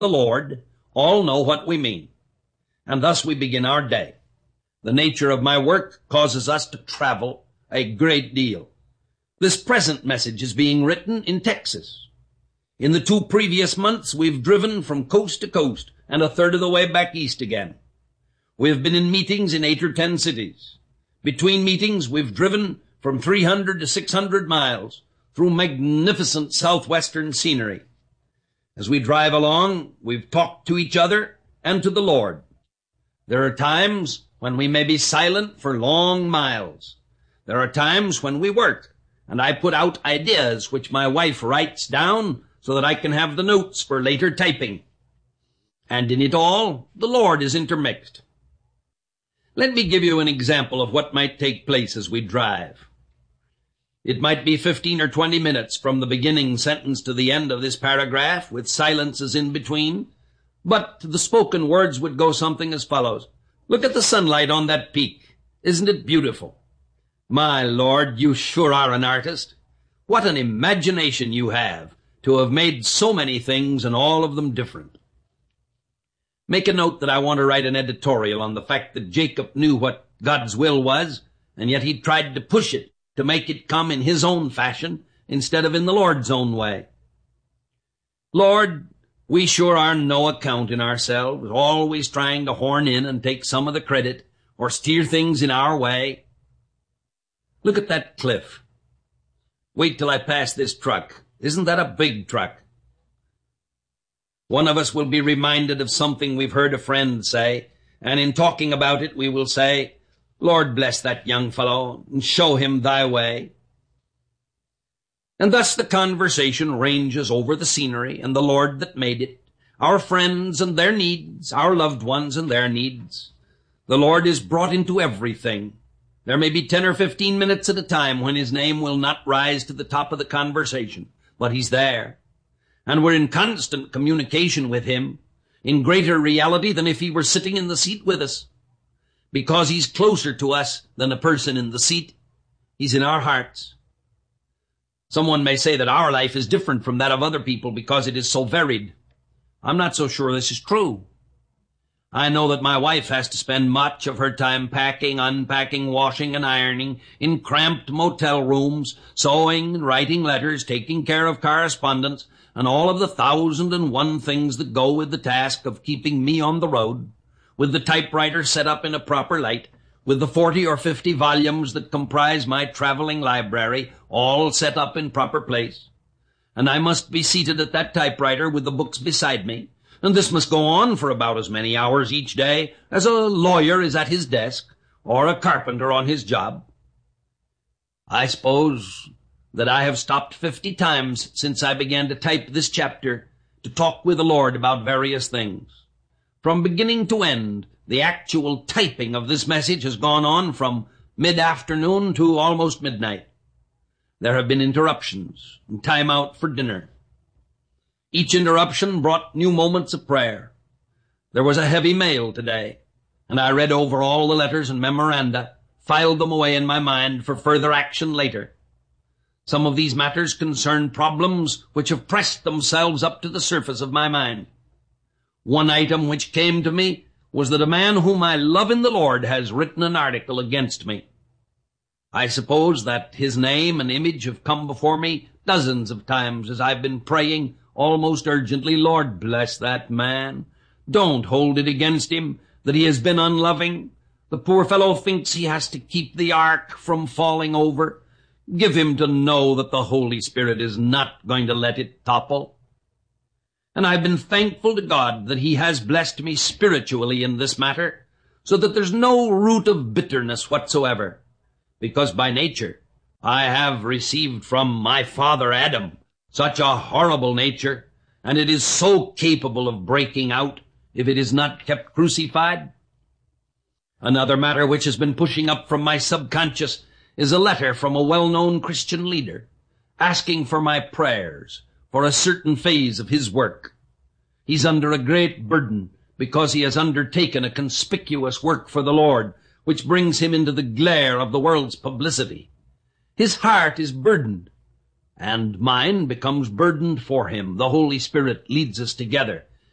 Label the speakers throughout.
Speaker 1: the Lord all know what we mean. And thus we begin our day. The nature of my work causes us to travel a great deal. This present message is being written in Texas. In the 2 previous months, we've driven from coast to coast and a third of the way back east again. We have been in meetings in 8 or 10 cities. Between meetings, we've driven from 300 to 600 miles through magnificent southwestern scenery. As we drive along, we've talked to each other and to the Lord. There are times when we may be silent for long miles. There are times when we work, and I put out ideas which my wife writes down so that I can have the notes for later typing. And in it all, the Lord is intermixed. Let me give you an example of what might take place as we drive. It might be 15 or 20 minutes from the beginning sentence to the end of this paragraph, with silences in between, but the spoken words would go something as follows. Look at the sunlight on that peak. Isn't it beautiful? My Lord, you sure are an artist. What an imagination you have to have made so many things and all of them different. Make a note that I want to write an editorial on the fact that Jacob knew what God's will was, and yet he tried to push it to make it come in his own fashion instead of in the Lord's own way. Lord, we sure are no account in ourselves, always trying to horn in and take some of the credit or steer things in our way. Look at that cliff. Wait till I pass this truck. Isn't that a big truck? One of us will be reminded of something we've heard a friend say, and in talking about it we will say, Lord, bless that young fellow and show him thy way. And thus the conversation ranges over the scenery and the Lord that made it, our friends and their needs, our loved ones and their needs. The Lord is brought into everything. There may be 10 or 15 minutes at a time when his name will not rise to the top of the conversation, but he's there. And we're in constant communication with him, in greater reality than if he were sitting in the seat with us. Because he's closer to us than a person in the seat. He's in our hearts. Someone may say that our life is different from that of other people because it is so varied. I'm not so sure this is true. I know that my wife has to spend much of her time packing, unpacking, washing, and ironing in cramped motel rooms, sewing and writing letters, taking care of correspondence, and all of the 1,001 things that go with the task of keeping me on the road, with the typewriter set up in a proper light, with the 40 or 50 volumes that comprise my traveling library all set up in proper place. And I must be seated at that typewriter with the books beside me, and this must go on for about as many hours each day as a lawyer is at his desk or a carpenter on his job. I suppose that I have stopped 50 times since I began to type this chapter to talk with the Lord about various things. From beginning to end, the actual typing of this message has gone on from mid-afternoon to almost midnight. There have been interruptions and time out for dinner. Each interruption brought new moments of prayer. There was a heavy mail today, and I read over all the letters and memoranda, filed them away in my mind for further action later. Some of these matters concern problems which have pressed themselves up to the surface of my mind. One item which came to me was that a man whom I love in the Lord has written an article against me. I suppose that his name and image have come before me dozens of times as I've been praying almost urgently, Lord, bless that man. Don't hold it against him that he has been unloving. The poor fellow thinks he has to keep the ark from falling over. Give him to know that the Holy Spirit is not going to let it topple. And I've been thankful to God that he has blessed me spiritually in this matter, so that there's no root of bitterness whatsoever, because by nature I have received from my father Adam such a horrible nature, and it is so capable of breaking out if it is not kept crucified. Another matter which has been pushing up from my subconscious is a letter from a well-known Christian leader asking for my prayers for a certain phase of his work. He's under a great burden because he has undertaken a conspicuous work for the Lord, which brings him into the glare of the world's publicity. His heart is burdened, and mine becomes burdened for him. The Holy Spirit leads us together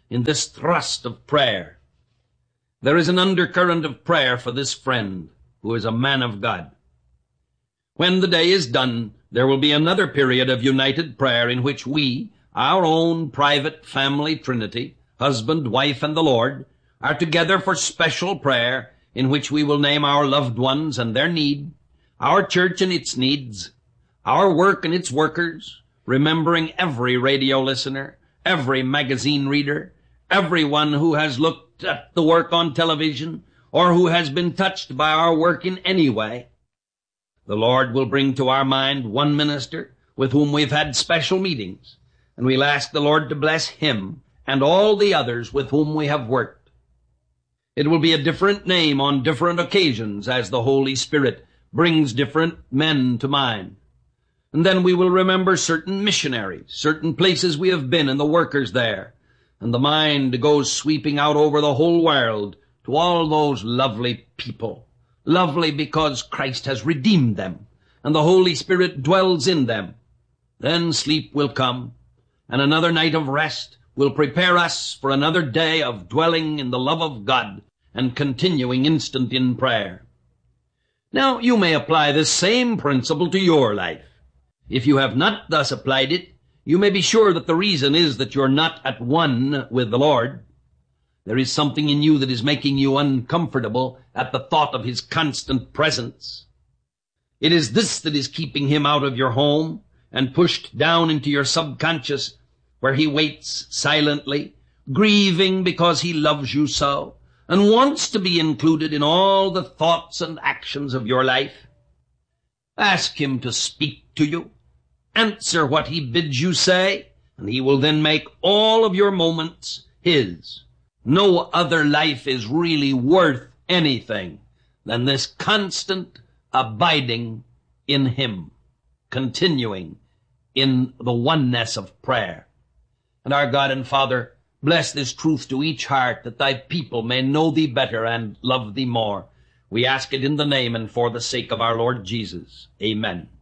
Speaker 1: in this thrust of prayer. There is an undercurrent of prayer for this friend who is a man of God. When the day is done, there will be another period of united prayer in which we, our own private family trinity, husband, wife, and the Lord, are together for special prayer in which we will name our loved ones and their need, our church and its needs, our work and its workers, remembering every radio listener, every magazine reader, everyone who has looked at the work on television or who has been touched by our work in any way. The Lord will bring to our mind one minister with whom we've had special meetings, and we'll ask the Lord to bless him and all the others with whom we have worked. It will be a different name on different occasions as the Holy Spirit brings different men to mind. And then we will remember certain missionaries, certain places we have been and the workers there, and the mind goes sweeping out over the whole world to all those lovely people. Lovely because Christ has redeemed them, and the Holy Spirit dwells in them. Then sleep will come, and another night of rest will prepare us for another day of dwelling in the love of God and continuing instant in prayer. Now, you may apply this same principle to your life. If you have not thus applied it, you may be sure that the reason is that you're not at one with the Lord. There is something in you that is making you uncomfortable at the thought of his constant presence. It is this that is keeping him out of your home and pushed down into your subconscious, where he waits silently, grieving because he loves you so, and wants to be included in all the thoughts and actions of your life. Ask him to speak to you. Answer what he bids you say, and he will then make all of your moments his. No other life is really worth anything than this constant abiding in him, continuing in the oneness of prayer. And our God and Father, bless this truth to each heart, that thy people may know thee better and love thee more. We ask it in the name and for the sake of our Lord Jesus. Amen.